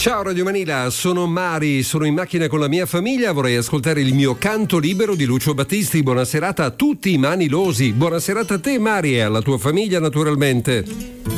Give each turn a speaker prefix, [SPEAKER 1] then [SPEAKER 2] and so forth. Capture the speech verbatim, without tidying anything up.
[SPEAKER 1] Ciao Radio Manila, sono Mari, sono in macchina con la mia famiglia, vorrei ascoltare il mio canto libero di Lucio Battisti. Buona serata a tutti i manilosi, buona serata a te Mari e alla tua famiglia naturalmente.